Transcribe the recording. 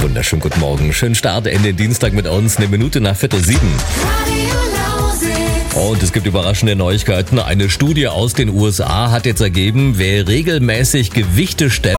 wunderschönen guten Morgen. Schönen Start in den Dienstag mit uns, 1 Minute nach 6:45. Und es gibt überraschende Neuigkeiten. Eine Studie aus den USA hat jetzt ergeben, wer regelmäßig Gewichte stemmt,